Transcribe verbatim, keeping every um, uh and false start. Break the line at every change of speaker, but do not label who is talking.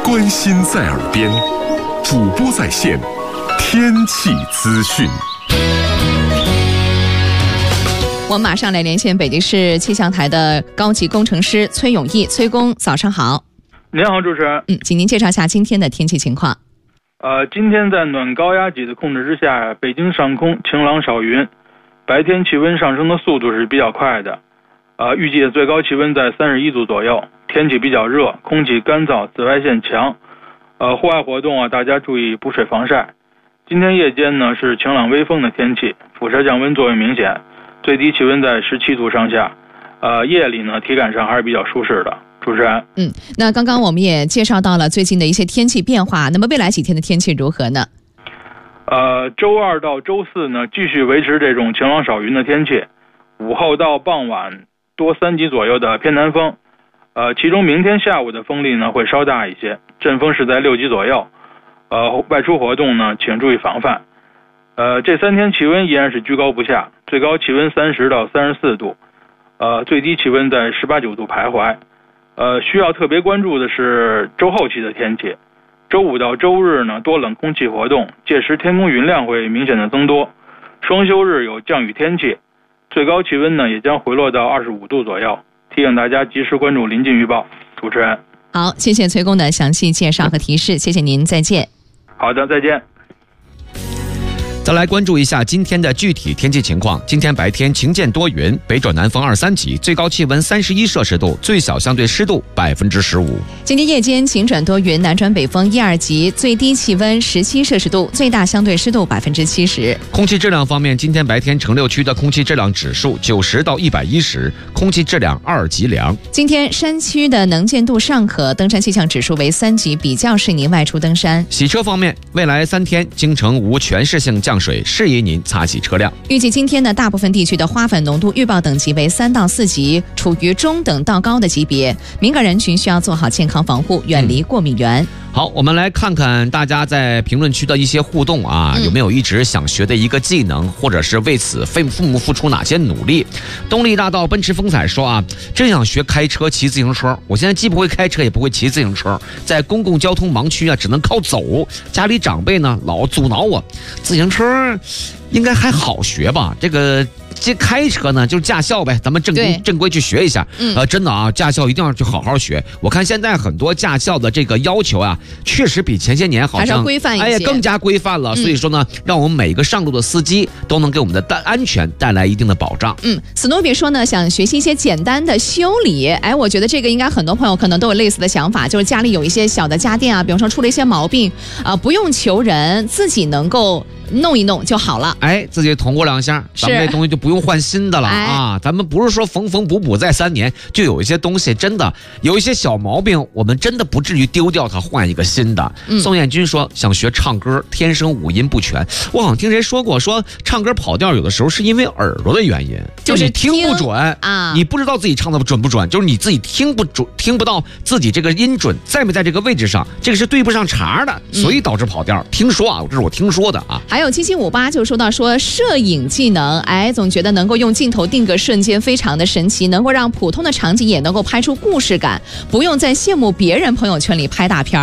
关心在耳边，主播在线，天气资讯。
我们马上来连线北京市气象台的高级工程师崔永义，崔工，早上好。
您好，主持人。
嗯，请您介绍一下今天的天气情况。
呃，今天在暖高压脊的控制之下，北京上空晴朗少云，白天气温上升的速度是比较快的。呃，预计的最高气温在三十一度左右，天气比较热，空气干燥，紫外线强。呃，户外活动啊，大家注意补水防晒。今天夜间呢是晴朗微风的天气，辐射降温作用明显，最低气温在十七度上下。呃，夜里呢体感上还是比较舒适的。主持人，
嗯，那刚刚我们也介绍到了最近的一些天气变化，那么未来几天的天气如何呢？
呃，周二到周四呢继续维持这种晴朗少云的天气，午后到傍晚多三级左右的偏南风，呃，其中明天下午的风力呢会稍大一些，阵风是在六级左右，呃，外出活动呢请注意防范。呃，这三天气温依然是居高不下，最高气温三十到三十四度，呃，最低气温在十八九度徘徊。呃，需要特别关注的是周后期的天气。周五到周日呢，多冷空气活动，届时天空云量会明显的增多。双休日有降雨天气，最高气温呢也将回落到二十五度左右。提醒大家及时关注临近预报。主持人，
好，谢谢崔工的详细介绍和提示，谢谢您，再见。
好的，再见。
再来关注一下今天的具体天气情况。今天白天晴间多云，北转南风二三级，最高气温三十一摄氏度，最小相对湿度百分之十五。
今天夜间晴转多云，南转北风一二级，最低气温十七摄氏度，最大相对湿度百分之七十。
空气质量方面，今天白天城六区的空气质量指数九十到一百一十，空气质量二级良。
今天山区的能见度尚可，登山气象指数为三级，比较适宜外出登山。
洗车方面，未来三天京城无全市性降水，适宜您擦洗车辆。
预计今天的大部分地区的花粉浓度预报等级为三到四级，处于中等到高的级别，敏感人群需要做好健康防护，远离过敏源。嗯
好，我们来看看大家在评论区的一些互动啊，嗯、有没有一直想学的一个技能，或者是为此费父母付出哪些努力？东丽大道奔驰风采说啊，真想学开车、骑自行车，我现在既不会开车，也不会骑自行车，在公共交通盲区啊，只能靠走。家里长辈呢，老阻挠我，自行车应该还好学吧？这个。这开车呢，就是驾校呗，咱们正规正规去学一下。嗯，呃，真的啊，驾校一定要去好好学。我看现在很多驾校的这个要求啊，确实比前些年好像
规范一些，
哎呀，更加规范了。嗯、所以说呢，让我们每个上路的司机都能给我们的安全带来一定的保障。
嗯，史努比说呢，想学习一些简单的修理。哎，我觉得这个应该很多朋友可能都有类似的想法，就是家里有一些小的家电啊，比方说出了一些毛病啊、呃，不用求人，自己能够弄一弄就好了。
哎，自己捅过两下，咱们这东西就不用换新的了。啊，咱们不是说缝缝补补再三年，就有一些东西真的有一些小毛病，我们真的不至于丢掉它换一个新的。嗯、宋彦军说想学唱歌，天生五音不全。我好像听谁说过，说唱歌跑调有的时候是因为耳朵的原因，
就是
你听不准啊，你不知道自己唱的准不准，就是你自己听不准，听不到自己这个音准在没在这个位置上，这个是对不上茬的，所以导致跑调。嗯、听说啊，这是我听说的啊。
还有七七五八就说到说摄影技能，哎，总觉得能够用镜头定格瞬间非常的神奇，能够让普通的场景也能够拍出故事感，不用在羡慕别人朋友圈里拍大片。